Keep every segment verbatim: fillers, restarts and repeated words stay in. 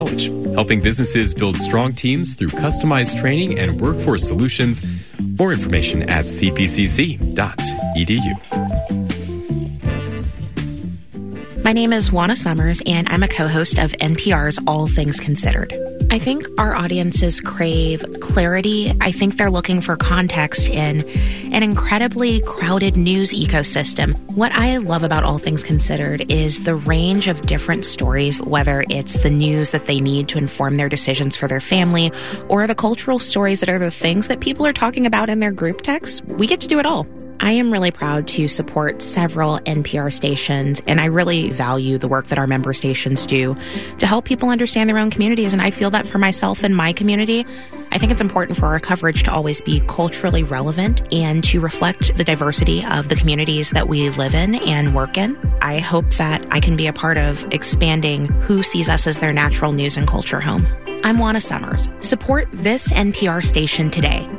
College, helping businesses build strong teams through customized training and workforce solutions. More information at c p c c dot e d u. My name is Juana Summers, and I'm a co-host of N P R's All Things Considered. I think our audiences crave clarity. I think they're looking for context in an incredibly crowded news ecosystem. What I love about All Things Considered is the range of different stories, whether it's the news that they need to inform their decisions for their family, or the cultural stories that are the things that people are talking about in their group texts. We get to do it all. I am really proud to support several N P R stations, and I really value the work that our member stations do to help people understand their own communities, and I feel that for myself and my community. I think it's important for our coverage to always be culturally relevant and to reflect the diversity of the communities that we live in and work in. I hope that I can be a part of expanding who sees us as their natural news and culture home. I'm Juana Summers. Support this N P R station today.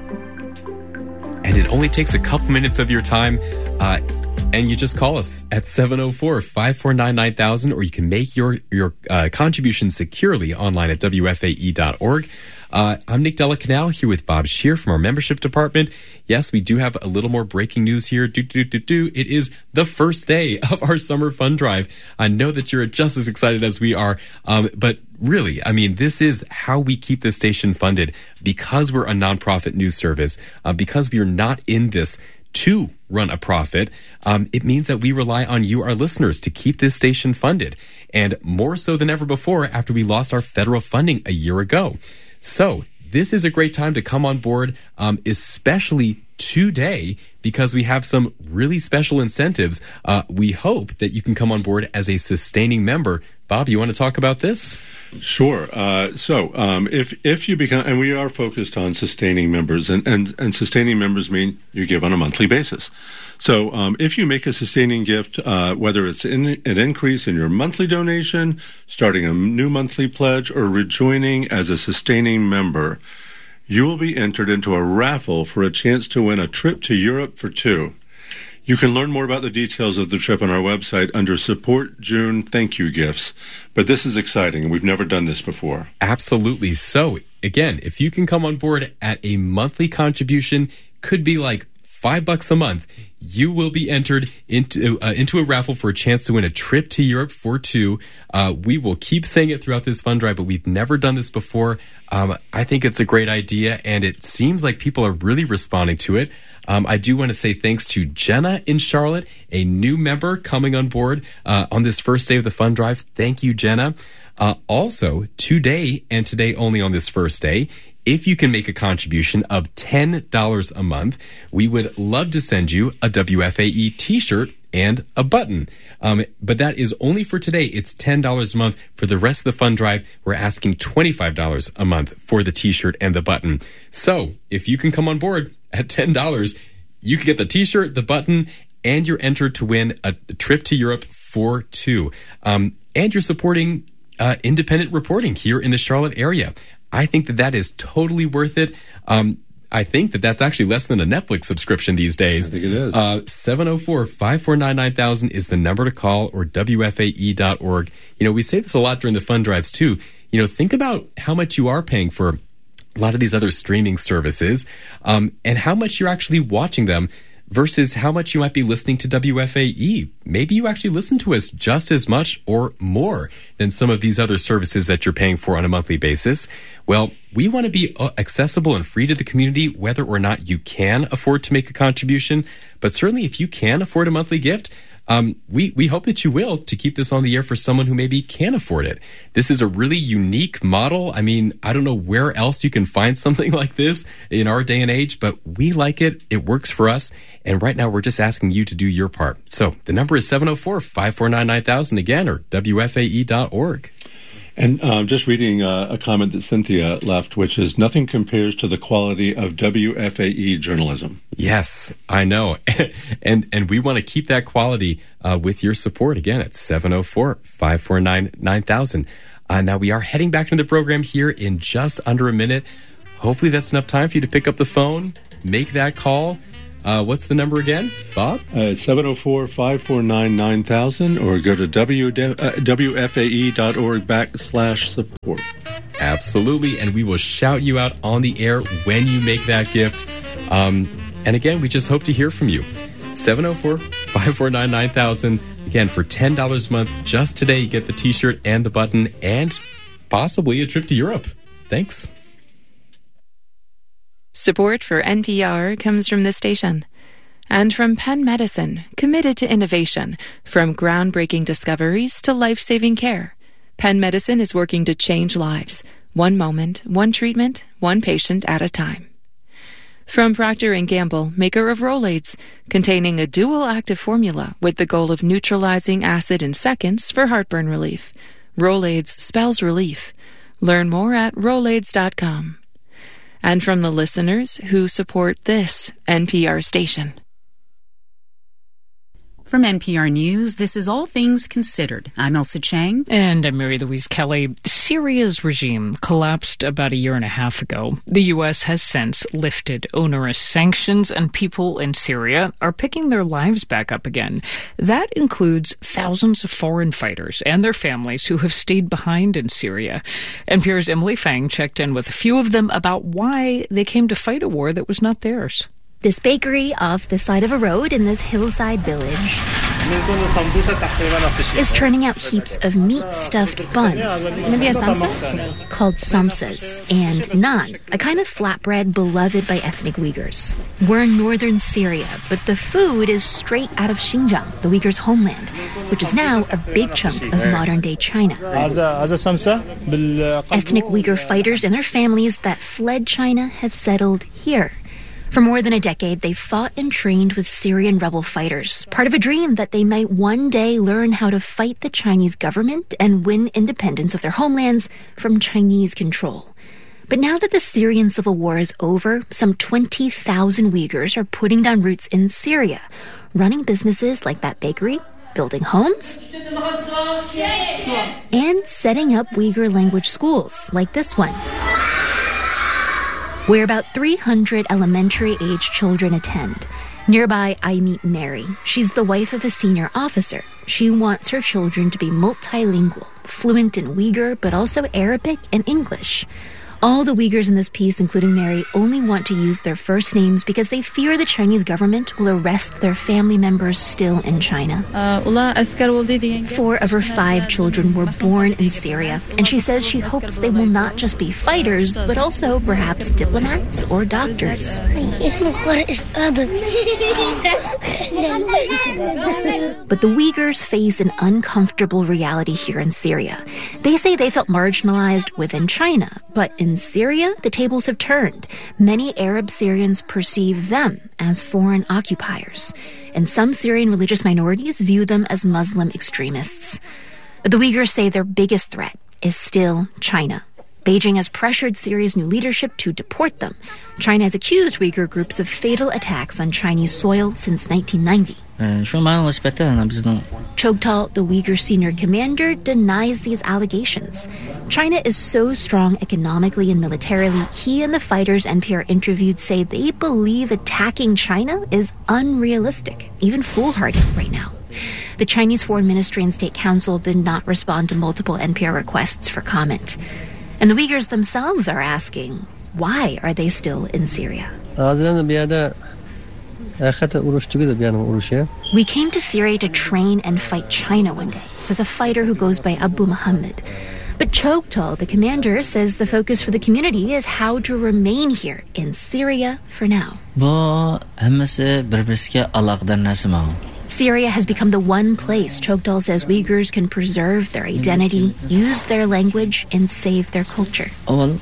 And it only takes a couple minutes of your time, uh, and you just call us at seven oh four, five four nine, nine thousand, or you can make your, your uh, contribution securely online at w f a e dot org. Uh, I'm Nick Della Canal here with Bob Shear from our membership department. Yes, we do have a little more breaking news here. Do, do, do, do. It is the first day of our summer fund drive. I know that you're just as excited as we are, um, but really, I mean, this is how we keep the station funded because we're a nonprofit news service, uh, because we are not in this to run a profit. Um, it means that we rely on you, our listeners, to keep this station funded, and more so than ever before after we lost our federal funding a year ago. So this is a great time to come on board, um, especially today, because we have some really special incentives. Uh, we hope that you can come on board as a sustaining member. Bob, you want to talk about this? Sure. Uh, so um, if if you become, and we are focused on sustaining members, and, and, and sustaining members mean you give on a monthly basis. So um, if you make a sustaining gift, uh, whether it's in, an increase in your monthly donation, starting a new monthly pledge, or rejoining as a sustaining member, you will be entered into a raffle for a chance to win a trip to Europe for two. You can learn more about the details of the trip on our website under Support June Thank You Gifts. But this is exciting, and we've never done this before. Absolutely. So, again, if you can come on board at a monthly contribution, could be like five bucks a month, you will be entered into uh, into a raffle for a chance to win a trip to Europe for two. Uh, we will keep saying it throughout this fund drive, but we've never done this before. Um, I think it's a great idea, and it seems like people are really responding to it. Um, I do want to say thanks to Jenna in Charlotte, a new member coming on board uh, on this first day of the fund drive. Thank you, Jenna. Uh, also, today and today only on this first day, if you can make a contribution of ten dollars a month, we would love to send you a W F A E t-shirt and a button. Um, but that is only for today. It's ten dollars a month. For the rest of the fund drive, we're asking twenty-five dollars a month for the t-shirt and the button. So if you can come on board at ten dollars, you can get the t-shirt, the button, and you're entered to win a trip to Europe for two. Um, and you're supporting uh, independent reporting here in the Charlotte area. I think that that is totally worth it. Um, I think that that's actually less than a Netflix subscription these days. I think it is. Uh, seven oh four, five four nine, nine thousand is the number to call, or W F A E dot org. You know, we say this a lot during the fund drives too. You know, think about how much you are paying for a lot of these other streaming services, um, and how much you're actually watching them versus how much you might be listening to W F A E. Maybe you actually listen to us just as much or more than some of these other services that you're paying for on a monthly basis. Well, we want to be accessible and free to the community, whether or not you can afford to make a contribution. But certainly if you can afford a monthly gift, Um, we, we hope that you will, to keep this on the air for someone who maybe can't afford it. This is a really unique model. I mean, I don't know where else you can find something like this in our day and age, but we like it. It works for us. And right now, we're just asking you to do your part. So the number is seven oh four, five four nine, nine thousand again, or W F A E dot org. And um, just reading uh, a comment that Cynthia left, which is, nothing compares to the quality of W F A E journalism. Yes, I know. and and we want to keep that quality uh, with your support. Again, it's seven oh four, five four nine, nine thousand. Uh, now, we are heading back into the program here in just under a minute. Hopefully that's enough time for you to pick up the phone, make that call. Uh, what's the number again, Bob? Uh, seven oh four, five four nine, nine thousand or go to w f a e dot org backslash support. Absolutely, and we will shout you out on the air when you make that gift. Um, and again, we just hope to hear from you. seven oh four, five four nine, nine thousand. Again, for ten dollars a month, just today, you get the t-shirt and the button and possibly a trip to Europe. Thanks. Support for N P R comes from this station and from Penn Medicine, committed to innovation, from groundbreaking discoveries to life-saving care. Penn Medicine is working to change lives, one moment, one treatment, one patient at a time. From Procter and Gamble, maker of Rolaids, containing a dual active formula with the goal of neutralizing acid in seconds for heartburn relief. Rolaids spells relief. Learn more at rolaids dot com. And from the listeners who support this N P R station. From N P R News, this is All Things Considered. I'm Elsa Chang. And I'm Mary Louise Kelly. Syria's regime collapsed about a year and a half ago. The U S has since lifted onerous sanctions, and people in Syria are picking their lives back up again. That includes thousands of foreign fighters and their families who have stayed behind in Syria. N P R's Emily Fang checked in with a few of them about why they came to fight a war that was not theirs. This bakery off the side of a road in this hillside village is turning out heaps of meat-stuffed buns, maybe a samsa, called samsas, and naan, a kind of flatbread beloved by ethnic Uyghurs. We're in northern Syria, but the food is straight out of Xinjiang, the Uyghurs' homeland, which is now a big chunk of modern-day China. Ethnic Uyghur fighters and their families that fled China have settled here. For more than a decade, they fought and trained with Syrian rebel fighters, part of a dream that they might one day learn how to fight the Chinese government and win independence of their homelands from Chinese control. But now that the Syrian civil war is over, some twenty thousand Uyghurs are putting down roots in Syria, running businesses like that bakery, building homes, and setting up Uyghur language schools like this one, where about three hundred elementary-age children attend. Nearby, I meet Mary. She's the wife of a senior officer. She wants her children to be multilingual, fluent in Uyghur, but also Arabic and English. All the Uyghurs in this piece, including Mary, only want to use their first names because they fear the Chinese government will arrest their family members still in China. Four of her five children were born in Syria, and she says she hopes they will not just be fighters, but also perhaps diplomats or doctors. But the Uyghurs face an uncomfortable reality here in Syria. They say they felt marginalized within China, but in Syria, the tables have turned. Many Arab Syrians perceive them as foreign occupiers, and some Syrian religious minorities view them as Muslim extremists. But the Uyghurs say their biggest threat is still China. Beijing has pressured Syria's new leadership to deport them. China has accused Uyghur groups of fatal attacks on Chinese soil since nineteen ninety. Chogtal, the Uyghur senior commander, denies these allegations. China is so strong economically and militarily, he and the fighters N P R interviewed say they believe attacking China is unrealistic, even foolhardy right now. The Chinese Foreign Ministry and State Council did not respond to multiple N P R requests for comment. And the Uyghurs themselves are asking, why are they still in Syria? We came to Syria to train and fight China one day, says a fighter who goes by Abu Muhammad. But Chogtal, the commander, says the focus for the community is how to remain here in Syria for now. Syria has become the one place, Chogtal says, Uyghurs can preserve their identity, use their language, and save their culture.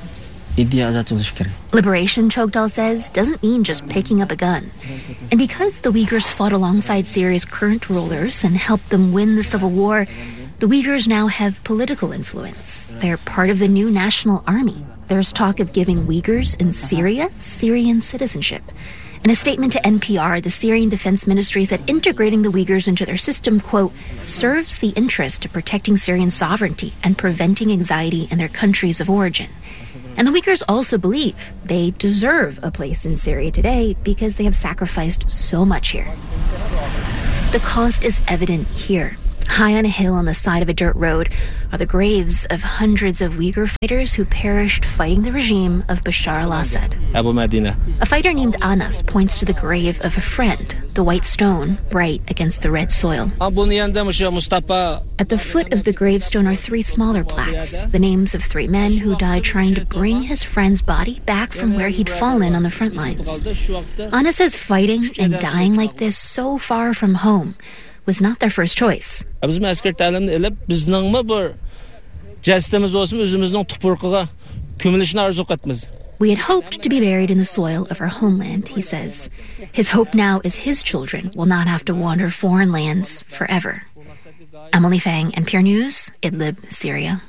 Liberation, Chogtal says, doesn't mean just picking up a gun. And because the Uyghurs fought alongside Syria's current rulers and helped them win the civil war, the Uyghurs now have political influence. They're part of the new national army. There's talk of giving Uyghurs in Syria Syrian citizenship. In a statement to N P R, the Syrian Defense Ministry said integrating the Uyghurs into their system, quote, serves the interest of protecting Syrian sovereignty and preventing anxiety in their countries of origin. And the Uyghurs also believe they deserve a place in Syria today because they have sacrificed so much here. The cost is evident here. High on a hill on the side of a dirt road are the graves of hundreds of Uyghur fighters who perished fighting the regime of Bashar al-Assad. Abu Medina. A fighter named Anas points to the grave of a friend, the white stone, right against the red soil. At the foot of the gravestone are three smaller plaques, the names of three men who died trying to bring his friend's body back from where he'd fallen on the front lines. Anas says fighting and dying like this so far from home was not their first choice. We had hoped to be buried in the soil of our homeland, he says. His hope now is his children will not have to wander foreign lands forever. Emily Fang, N P R News, Idlib, Syria.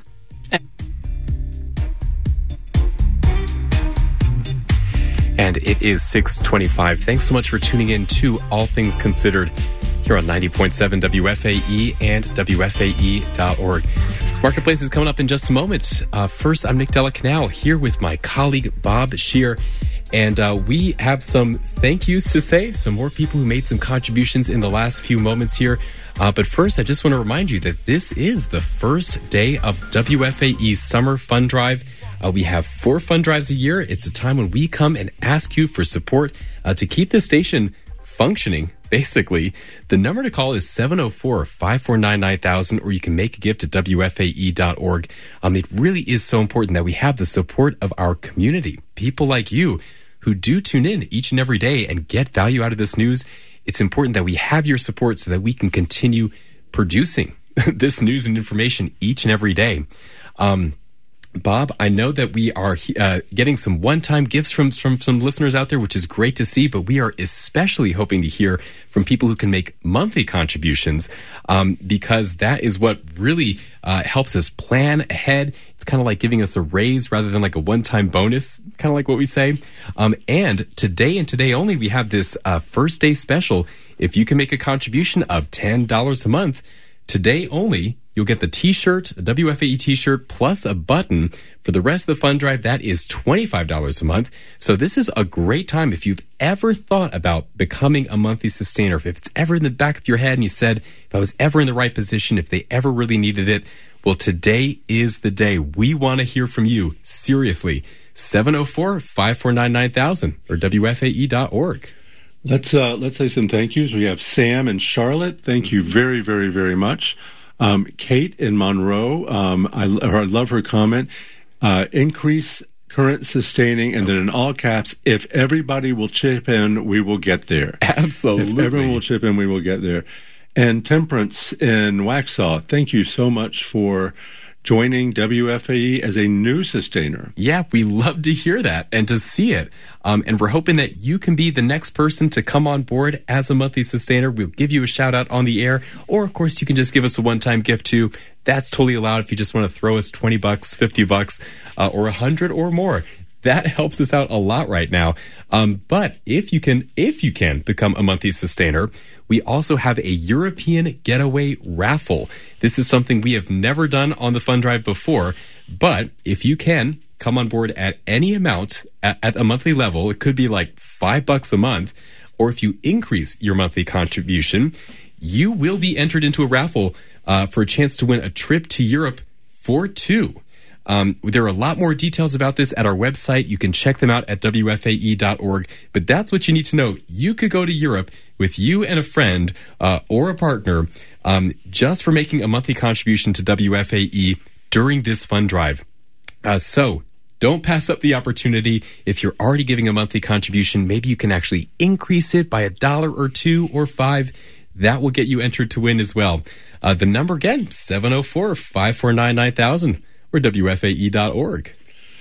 And it is six twenty-five. Thanks so much for tuning in to All Things Considered here on ninety point seven W F A E and W F A E dot org. Marketplace is coming up in just a moment. Uh, first, I'm Nick Della Canal here with my colleague Bob Shear. And uh, we have some thank yous to say, some more people who made some contributions in the last few moments here. Uh, but first, I just want to remind you that this is the first day of W F A E's Summer Fund Drive. Uh, we have four fund drives a year. It's a time when we come and ask you for support uh, to keep the station functioning. Basically, the number to call is seven oh four, five four nine, nine thousand, or you can make a gift at W F A E dot org. Um, it really is so important that we have the support of our community, people like you who do tune in each and every day and get value out of this news. It's important that we have your support so that we can continue producing this news and information each and every day. Um, Bob, I know that we are uh, getting some one-time gifts from, from some listeners out there, which is great to see, but we are especially hoping to hear from people who can make monthly contributions um, because that is what really uh, helps us plan ahead. It's kind of like giving us a raise rather than like a one-time bonus, kind of like what we say. Um, and today and today only, we have this uh, first day special. If you can make a contribution of ten dollars a month, today only, you'll get the t-shirt, a W F A E t-shirt, plus a button. For the rest of the fund drive, that is twenty-five dollars a month. So this is a great time if you've ever thought about becoming a monthly sustainer, if it's ever in the back of your head and you said, if I was ever in the right position, if they ever really needed it, well, today is the day. We want to hear from you. Seriously, seven oh four, five four nine, nine thousand or W F A E dot org. Let's uh, let's say some thank yous. We have Sam and Charlotte. Thank you very, very, very much. Um, Kate in Monroe. Um, I, I love her comment. Uh, increase current sustaining, and then in all caps, if everybody will chip in, we will get there. Absolutely. If everyone will chip in, we will get there. And Temperance in Waxhaw. Thank you so much for joining W F A E as a new sustainer. Yeah, we love to hear that and to see it. Um, and we're hoping that you can be the next person to come on board as a monthly sustainer. We'll give you a shout out on the air. Or, of course, you can just give us a one-time gift, too. That's totally allowed if you just want to throw us twenty bucks, fifty bucks, uh, or one hundred or more. That helps us out a lot right now. Um, but if you can, if you can become a monthly sustainer, we also have a European getaway raffle. This is something we have never done on the Fund Drive before, but if you can come on board at any amount at, at a monthly level, it could be like five bucks a month, or if you increase your monthly contribution, you will be entered into a raffle uh, for a chance to win a trip to Europe for two. Um, there are a lot more details about this at our website. You can check them out at W F A E dot org. But that's what you need to know. You could go to Europe with you and a friend uh, or a partner um, just for making a monthly contribution to W F A E during this fund drive. Uh, so don't pass up the opportunity. If you're already giving a monthly contribution, maybe you can actually increase it by a dollar or two or five. That will get you entered to win as well. Uh, the number again, seven oh four, five four nine, nine thousand. Or W F A E dot org.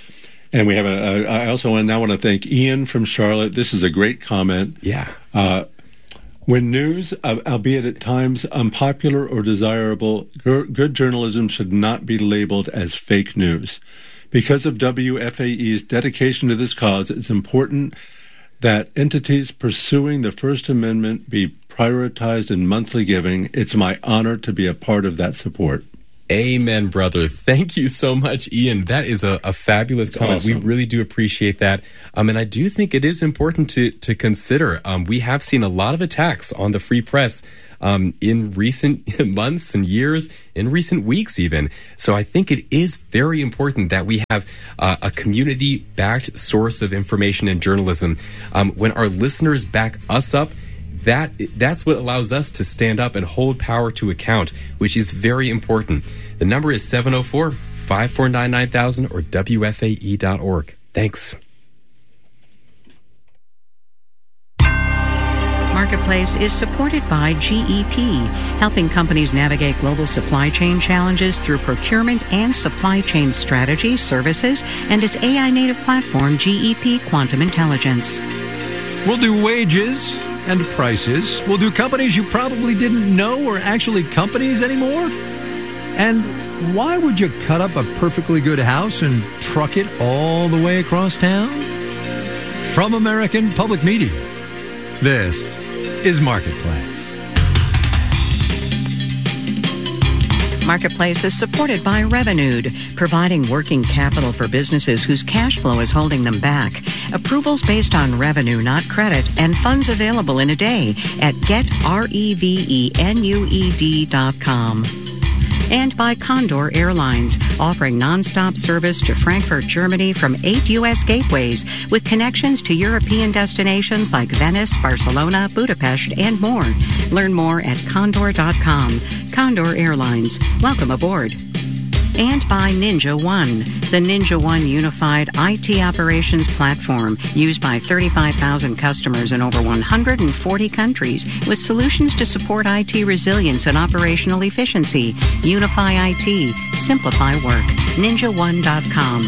And we have a, a I also want, now want to thank Ian from Charlotte. This is a great comment. Yeah. Uh, when news, uh, albeit at times unpopular or desirable, g- good journalism should not be labeled as fake news. Because of W F A E's dedication to this cause, it's important that entities pursuing the First Amendment be prioritized in monthly giving. It's my honor to be a part of that support. Amen, brother. Thank you so much, Ian. That is a, a fabulous comment. Awesome. We really do appreciate that. Um, and I do think it is important to, to consider. Um, we have seen a lot of attacks on the free press um, in recent months and years, in recent weeks even. So I think it is very important that we have uh, a community-backed source of information and journalism. Um, when our listeners back us up, That that's what allows us to stand up and hold power to account, which is very important. The number is seven oh four, five four nine, nine thousand or W F A E dot org. Thanks. Marketplace is supported by G E P, helping companies navigate global supply chain challenges through procurement and supply chain strategy, services, and its A I-native platform, G E P Quantum Intelligence. We'll do wages and prices. We'll do companies you probably didn't know were actually companies anymore. And why would you cut up a perfectly good house and truck it all the way across town? From American Public Media, this is Marketplace. Marketplace is supported by Revenued, providing working capital for businesses whose cash flow is holding them back. Approvals based on revenue, not credit, and funds available in a day at get revenued dot com. And by Condor Airlines, offering nonstop service to Frankfurt, Germany from eight U S gateways with connections to European destinations like Venice, Barcelona, Budapest, and more. Learn more at condor dot com. Condor Airlines. Welcome aboard. And by Ninja One, the Ninja One unified I T operations platform used by thirty-five thousand customers in over one hundred forty countries with solutions to support I T resilience and operational efficiency. Unify I T. Simplify work. ninja one dot com.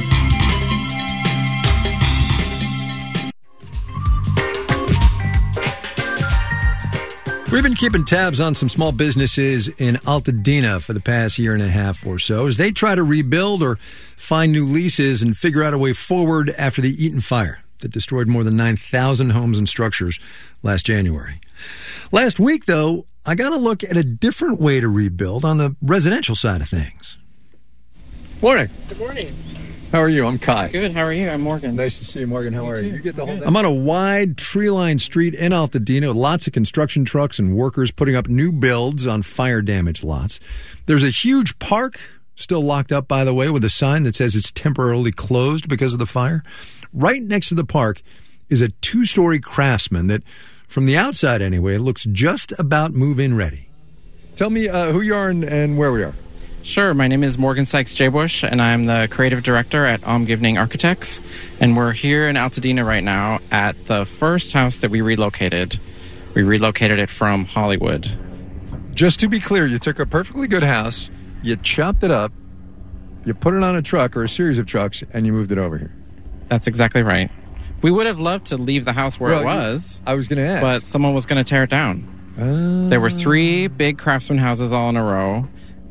We've been keeping tabs on some small businesses in Altadena for the past year and a half or so as they try to rebuild or find new leases and figure out a way forward after the Eaton fire that destroyed more than nine thousand homes and structures last January. Last week, though, I got a look at a different way to rebuild on the residential side of things. Morning. Good morning. How are you? I'm Kai. Good. How are you? I'm Morgan. Nice to see you, Morgan. How you are too. you? You get the whole Good. I'm on a wide tree-lined street in Altadena with lots of construction trucks and workers putting up new builds on fire-damaged lots. There's a huge park, still locked up, by the way, with a sign that says it's temporarily closed because of the fire. Right next to the park is a two-story Craftsman that, from the outside anyway, looks just about move-in ready. Tell me uh, who you are and, and where we are. Sure. My name is Morgan Sykes-Jaybush, and I'm the creative director at Omgivning Architects. And we're here in Altadena right now at the first house that we relocated. We relocated it from Hollywood. Just to be clear, you took a perfectly good house, you chopped it up, you put it on a truck or a series of trucks, and you moved it over here. That's exactly right. We would have loved to leave the house where well, it was. I was going to ask. But someone was going to tear it down. Uh, there were three big Craftsman houses all in a row.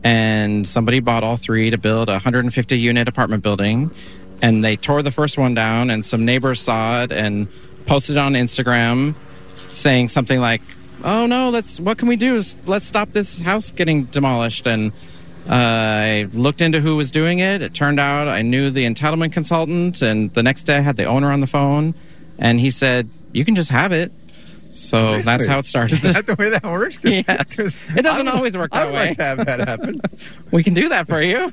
And somebody bought all three to build a one hundred fifty unit apartment building. And they tore the first one down, and some neighbors saw it and posted it on Instagram saying something like, oh, no, let's what can we do? Let's stop this house getting demolished. And uh, I looked into who was doing it. It turned out I knew the entitlement consultant. And the next day I had the owner on the phone. And he said, you can just have it. So really? That's how it started. Is that the way that works? Yes. It doesn't would, always work that I would way. like to have that happen. We can do that for you.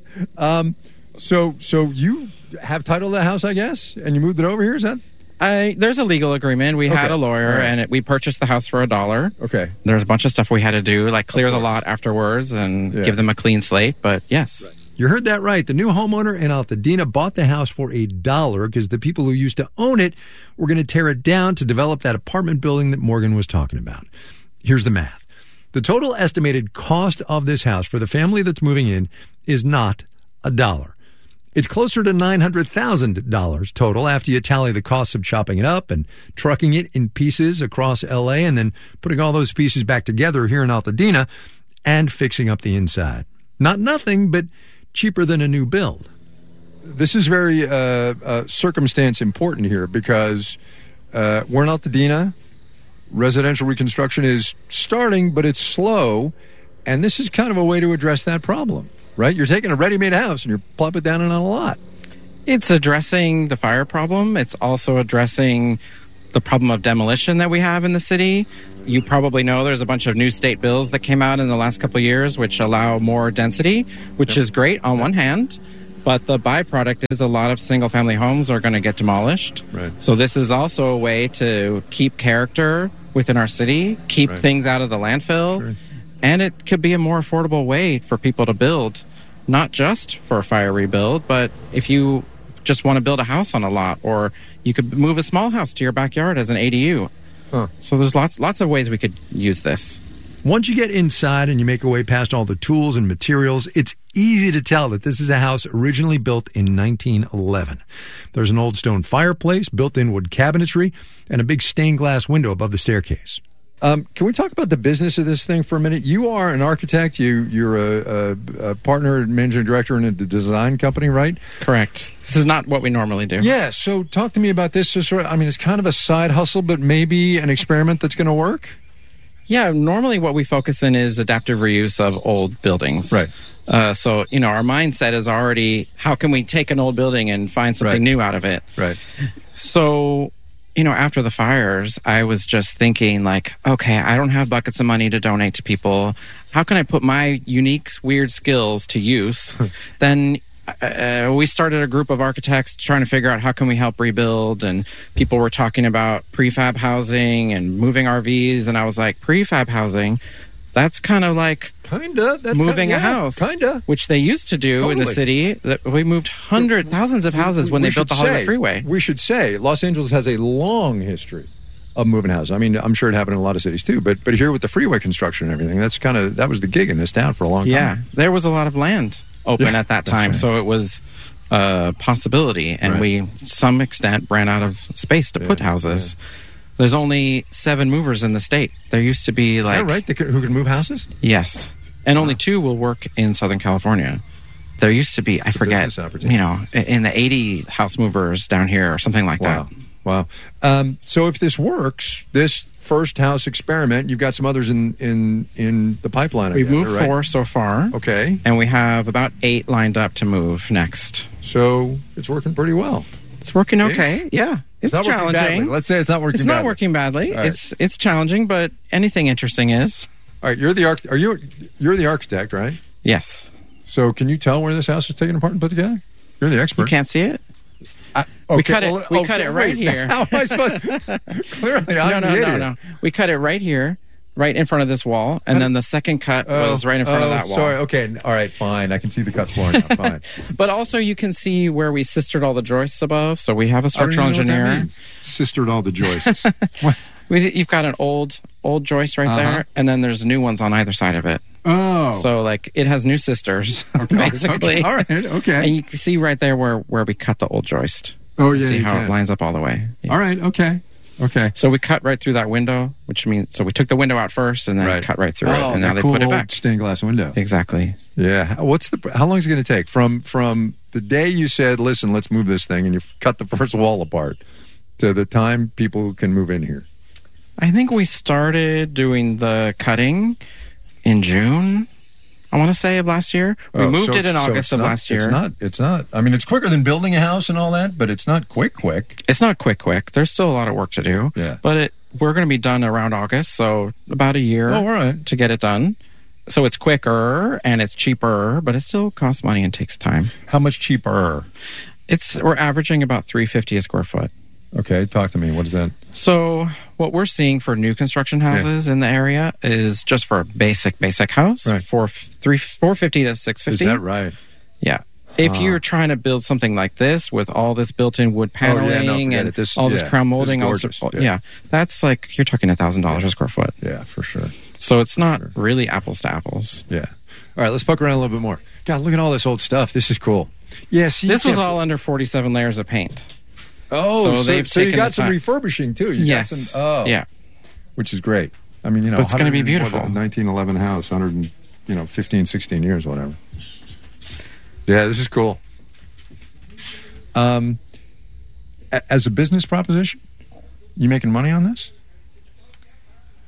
um, so, so you have title of the house, I guess, and you moved it over here. Is that? I, there's a legal agreement. We okay. had a lawyer, right. and it, we purchased the house for a dollar. Okay. There's a bunch of stuff we had to do, like clear the lot afterwards and yeah. give them a clean slate. But yes. Right. You heard that right. The new homeowner in Altadena bought the house for a dollar because the people who used to own it were going to tear it down to develop that apartment building that Morgan was talking about. Here's the math. The total estimated cost of this house for the family that's moving in is not a dollar. It's closer to nine hundred thousand dollars total after you tally the costs of chopping it up and trucking it in pieces across L A and then putting all those pieces back together here in Altadena and fixing up the inside. Not nothing, but cheaper than a new build. This is very uh, uh, circumstance important here because uh, we're in Altadena. Residential reconstruction is starting, but it's slow. And this is kind of a way to address that problem, right? You're taking a ready-made house and you're plop it down on a lot. It's addressing the fire problem. It's also addressing the problem of demolition that we have in the city. You probably know there's a bunch of new state bills that came out in the last couple of years which allow more density, which is great on one hand, but the byproduct is a lot of single-family homes are going to get demolished. Right. So this is also a way to keep character within our city, keep Right. things out of the landfill, Sure. and it could be a more affordable way for people to build, not just for a fire rebuild, but if you just want to build a house on a lot, or you could move a small house to your backyard as an A D U. Huh. So there's lots lots of ways we could use this. Once you get inside and you make your way past all the tools and materials, it's easy to tell that this is a house originally built in nineteen eleven. There's an old stone fireplace, built-in wood cabinetry, and a big stained glass window above the staircase. Um, can we talk about the business of this thing for a minute? You are an architect. You, you're a, a, a partner and managing director in a design company, right? Correct. This is not what we normally do. Yeah, so talk to me about this. So sort of, I mean, it's kind of a side hustle, but maybe an experiment that's going to work? Yeah, normally what we focus in is adaptive reuse of old buildings. Right. Uh, so, you know, our mindset is already, how can we take an old building and find something Right. new out of it? Right. So, you know, after the fires, I was just thinking like, okay, I don't have buckets of money to donate to people. How can I put my unique, weird skills to use? Then uh, we started a group of architects trying to figure out how can we help rebuild, and people were talking about prefab housing and moving R Vs, and I was like, prefab housing? That's kind of like Kinda. That's moving kinda, a yeah, house, Kinda. which they used to do in the Totally. city. That we moved hundred thousands of houses when We they built the should Hollywood say- Freeway. We should say Los Angeles has a long history of moving houses. I mean, I'm sure it happened in a lot of cities too, but but here with the freeway construction and everything, that's kind of that was the gig in this town for a long Yeah, time. there was a lot of land open Yeah, at that that's time, right. so it was a possibility, and Right. we, to some extent, ran out of space to put Yeah, houses. There's only seven movers in the state. There used to be Is like that right? They could, who can move houses? yes, and only two will work in Southern California. There used to be, I forget, business opportunity. you know, in the eighty house movers down here or something like Wow. that. Wow. Um, so if this works, this first house experiment, you've got some others in in in the pipeline. I We've gather, moved right? four so far. Okay. And we have about eight lined up to move next. So it's working pretty well. It's working okay. Yeah. It's, not working badly. challenging. Let's say it's not working It's not badly. working badly. All right. It's it's challenging, but anything interesting is. All right, you're the arch- are you you're the architect, right? Yes. So can you tell where this house is taken apart and put together? You're the expert. You can't see it? I, We okay, cut it- well, we okay, cut it right wait, here. How am I supposed? Clearly, I'm no, no, the no, idiot. no. We cut it right here, right in front of this wall, and then the second cut was right in front oh, of that wall. Sorry. Okay. All right. Fine. I can see the cuts more now. Fine. But also, you can see where we sistered all the joists above. So we have a I don't structural even know what that engineer. means. Sistered all the joists. What? We, you've got an old old joist right Uh-huh. there, and then there's new ones on either side of it. Oh. So like it has new sisters, basically. Okay. All right. Okay. And you can see right there where where we cut the old joist. Oh, yeah, See you how can. it lines up all the way. Yeah. All right. Okay. Okay. So we cut right through that window, which means so we took the window out first and then Right. cut right through Oh, it, and now that they cool put it old back. stained glass window. Exactly. Yeah. What's the? How long is it going to take from from the day you said, "Listen, let's move this thing," and you cut the first wall apart, to the time people can move in here? I think we started doing the cutting in June. I want to say of last year. We Oh, moved so it in it's- so August it's of not- last year. It's not. It's not. I mean, it's quicker than building a house and all that, but it's not quick. Quick. It's not quick, quick. There's still a lot of work to do. Yeah. But it we're going to be done around August, so about a year Oh, all right. to get it done. So it's quicker and it's cheaper, but it still costs money and takes time. How much cheaper? It's we're averaging about three fifty a square foot. Okay, talk to me. What is that? So what we're seeing for new construction houses in the area is just for a basic basic house Right. for three four fifty to six Is fifty. that right? Yeah. If you're trying to build something like this with all this built-in wood Oh, yeah, no, paneling forget and it. This- all this yeah, crown this is molding, all this- gorgeous. oh, Yeah. yeah. that's like you're talking a thousand dollars a square foot. Yeah, for sure. So it's not really apples to apples. Yeah. All right, let's poke around a little bit more. God, look at all this old stuff. This is cool. Yes, This was all under forty-seven layers of paint. Oh, so so, they've so you taken got the some time. refurbishing too. You Yes. Got some, oh, Yeah. which is great. I mean, you know, But it's gonna be one hundred beautiful. what, a nineteen eleven house, one hundred, you know, fifteen, sixteen years, whatever. Yeah, this is cool. Um, a- as a business proposition, you making money on this?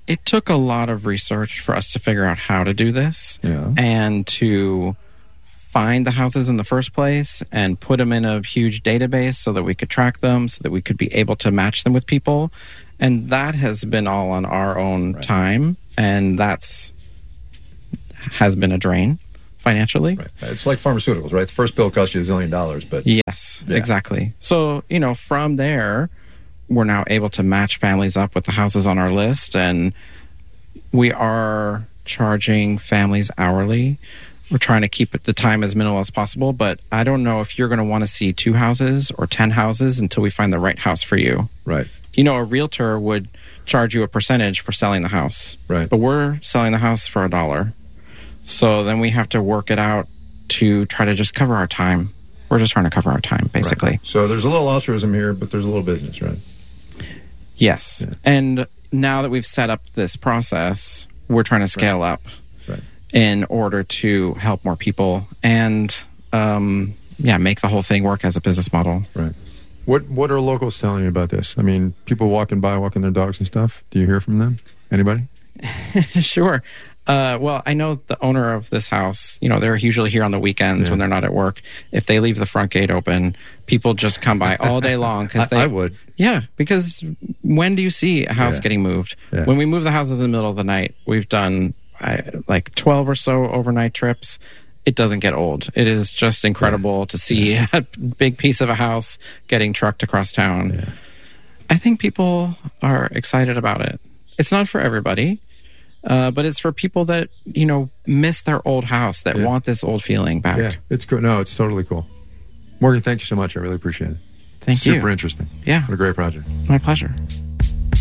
it took a lot of research for us to figure out how to do this Yeah. and to find the houses in the first place and put them in a huge database so that we could track them, so that we could be able to match them with people. And that has been all on our own Right. time, and that's has been a drain financially. Right. It's like pharmaceuticals, right? The first pill costs you a zillion dollars, but Yes, Yeah. exactly. So, you know, from there, we're now able to match families up with the houses on our list, and we are charging families hourly. We're trying to keep it, the time as minimal as possible, but I don't know if you're going to want to see two houses or ten houses until we find the right house for you. right. You know, a realtor would charge you a percentage for selling the house. Right. But we're selling the house for a dollar. So then we have to work it out to try to just cover our time. We're just trying to cover our time, basically. Right. So there's a little altruism here, but there's a little business, right? Yes. Yeah. And now that we've set up this process, we're trying to scale up Right. in order to help more people and, um, yeah, make the whole thing work as a business model. Right. What What are locals telling you about this? I mean, people walking by, walking their dogs and stuff. Do you hear from them? Anybody? Sure. Uh, well, I know the owner of this house, you know, they're usually here on the weekends Yeah. when they're not at work. If they leave the front gate open, people just come by all day long. I, Cause they, I would. Yeah, because when do you see a house Yeah. getting moved? Yeah. When we move the houses in the middle of the night, we've done I, like twelve or so overnight trips. It doesn't get old. It is just incredible to see a big piece of a house getting trucked across town. Yeah. I think people are excited about it. It's not for everybody, uh, but it's for people that, you know, miss their old house, that Yeah. want this old feeling back. Yeah, it's cool. No, it's totally cool. Morgan, thank you so much. I really appreciate it. Thank Super you. interesting. Yeah. What a great project. My pleasure.